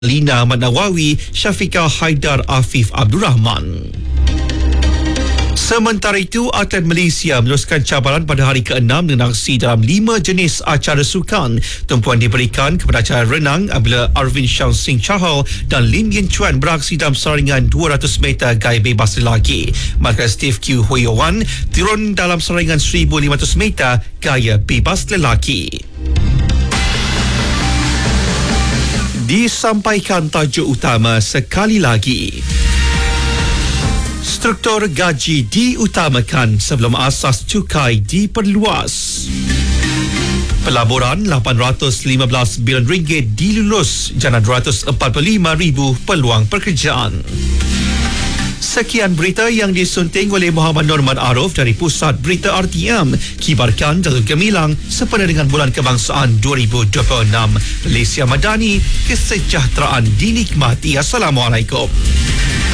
Lina Manawawi, Syafiqah Haidar Afif Abdul Rahman. Sementara itu, atlet Malaysia meneruskan cabaran pada hari ke-6 dengan aksi dalam 5 jenis acara sukan. Tumpuan diberikan kepada acara renang apabila Arvin Shang Sing Chahal dan Lim Yin Chuan beraksi dalam saringan 200 meter gaya bebas lelaki. Maka Steve Q Hoyowan turun dalam saringan 1500 meter gaya bebas lelaki. Disampaikan tajuk utama sekali lagi. Struktur gaji diutamakan sebelum asas cukai diperluas. Pelaburan RM815 bilion dilulus jana 245,000 peluang pekerjaan. Sekian berita yang disunting oleh Muhammad Norman Arif dari Pusat Berita RTM. Kibarkan Datuk Gemilang sempena dengan Bulan Kebangsaan 2026. Malaysia Madani, kesejahteraan dinikmati. Assalamualaikum.